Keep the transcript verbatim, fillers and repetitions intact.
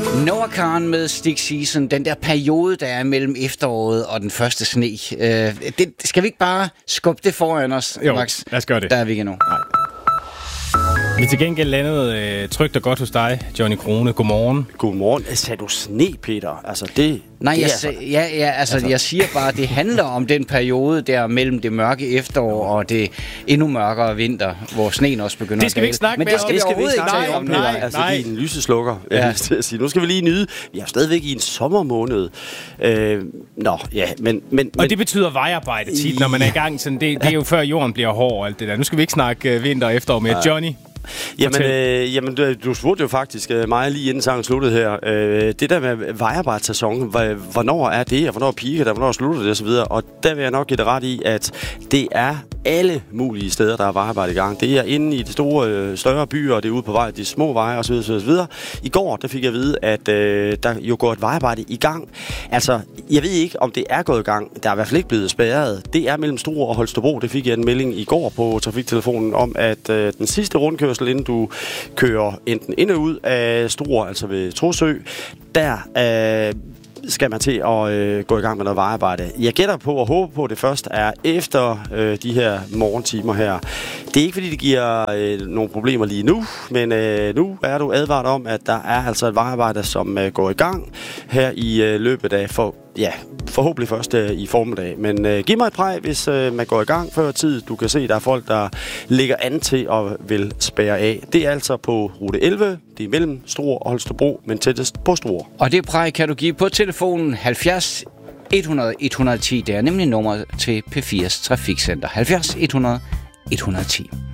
Noah Kahan med Stick Season, den der periode, der er mellem efteråret og den første sne. Øh, det, skal vi ikke bare skubbe det foran os, jo, Max? lad os gøre det. Der er vi ikke endnu. Nej. Vi er til gengæld landet øh, trygt og godt hos dig, Johnny Krone. Godmorgen. Godmorgen. Sagde du sne, Peter? Altså, det... Nej, det jeg, er... ja, ja, altså, altså, jeg siger bare, at det handler om den periode der mellem det mørke efterår og det endnu mørkere vinter, hvor sneen også begynder det skal at vi ikke snakke Men med det skal om. vi Det skal vi overhovedet ikke ikke snakke tale om, om. Peter. nej, Altså, nej. det er en lyseslukker, Ja. jeg vil at sige. Nu skal vi lige nyde. Vi er stadigvæk i en sommermåned. Øh, nå, ja, men... men Og det betyder vejarbejde tit, når man er i gang. Sådan, det, det er jo før jorden bliver hård og alt det der. Nu skal vi ikke snakke øh, vinter og efterår med Johnny. Jamen, øh, jamen du, du spurgte jo faktisk øh, mig lige inden sangen sluttede her. Øh, det der med vejarbejdsæsonen, hvornår er det, og hvornår piker det, hvornår slutter det osv. Og der vil jeg nok give det ret i, at det er alle mulige steder, der er vejarbejde i gang. Det er inde i de store, øh, større byer, og det er ude på vej, de små veje osv. osv. I går, der fik jeg at vide, at øh, der jo går et vejarbejde i gang. Altså, jeg ved ikke, om det er gået i gang. Der er i hvert fald ikke blevet spærret. Det er mellem Struer og Holstebro. Det fik jeg en melding i går på trafiktelefonen om, at øh, den sidste rundkørsel, inden du kører enten ind og ud af Struer, altså ved Trosø, der øh, skal man til at øh, gå i gang med noget vejarbejde. Jeg gætter på og håber på, at det først er efter øh, de her morgentimer her. Det er ikke, fordi det giver øh, nogle problemer lige nu, men øh, nu er du advaret om, at der er altså et vejarbejde, som øh, går i gang her i øh, løbet af for ja, forhåbentlig først øh, i formiddag. Men øh, giv mig et præg, hvis øh, man går i gang før tid. Du kan se, der er folk, der ligger an til at vil spærre af. Det er altså på rute elleve. Det er mellem Struer og Holstebro, men tættest på Struer. Og det præg kan du give på telefonen halvfjerds hundrede et hundrede og ti. Det er nemlig nummeret til P fires Trafikcenter. halvfjerds hundrede et hundrede og ti.